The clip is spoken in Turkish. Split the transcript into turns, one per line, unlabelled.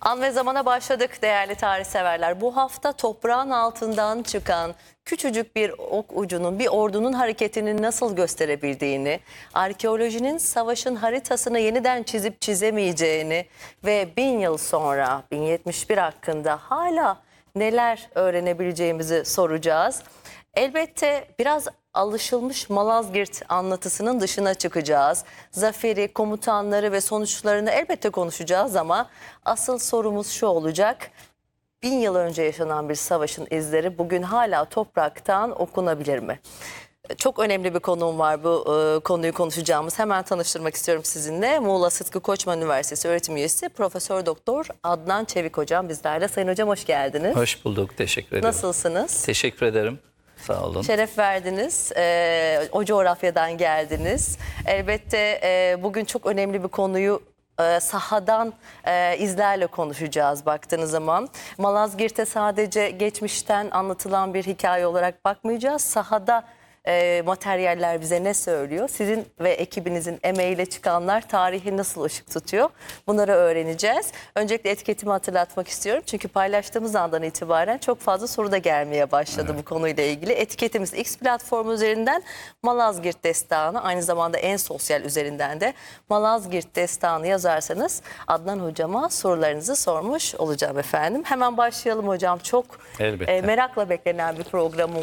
An ve zamana başladık değerli tarih severler. Bu hafta toprağın altından çıkan küçücük bir ok ucunun bir ordunun hareketini nasıl gösterebildiğini, arkeolojinin savaşın haritasını yeniden çizip çizemeyeceğini ve 1000 yıl sonra 1071 hakkında hala neler öğrenebileceğimizi soracağız. Elbette biraz alışılmış Malazgirt anlatısının dışına çıkacağız. Zaferi, komutanları ve sonuçlarını elbette konuşacağız ama asıl sorumuz şu olacak. 1000 yıl önce yaşanan bir savaşın izleri bugün hala topraktan okunabilir mi? Çok önemli bir konuğum var bu konuyu konuşacağımız. Hemen tanıştırmak istiyorum sizinle. Muğla Sıtkı Koçman Üniversitesi öğretim üyesi Profesör Doktor Adnan Çevik hocam bizlerle. Sayın hocam hoş geldiniz.
Hoş bulduk, teşekkür ederim.
Nasılsınız?
Teşekkür ederim, sağ olun.
Şeref verdiniz, o coğrafyadan geldiniz. Elbette bugün çok önemli bir konuyu sahadan izlerle konuşacağız baktığınız zaman. Malazgirt'e sadece geçmişten anlatılan bir hikaye olarak bakmayacağız. Sahada materyaller bize ne söylüyor? Sizin ve ekibinizin emeğiyle çıkanlar tarihi nasıl ışık tutuyor? Bunları öğreneceğiz. Öncelikle etiketimi hatırlatmak istiyorum. Çünkü paylaştığımız andan itibaren çok fazla soru da gelmeye başladı bu konuyla ilgili. Etiketimiz X platformu üzerinden Malazgirt Destanı, aynı zamanda En Sosyal üzerinden de Malazgirt Destanı yazarsanız Adnan hocama sorularınızı sormuş olacağım efendim. Hemen başlayalım hocam. Çok
Elbette.
merakla beklenen bir programım